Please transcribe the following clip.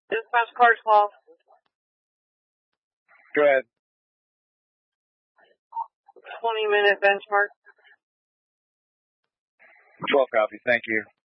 Dispatch car 12. Go ahead. 20-minute benchmark. 12 copy. Thank you.